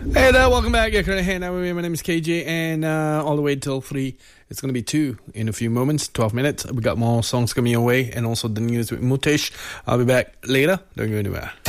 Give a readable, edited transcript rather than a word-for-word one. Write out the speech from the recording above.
Hey there, welcome back. You're currently hanging out with me. My name is KJ, and all the way till 3. It's going to be 2 in a few moments, 12 minutes. We got more songs coming your way, and also the news with Mutesh. I'll be back later. Don't go anywhere.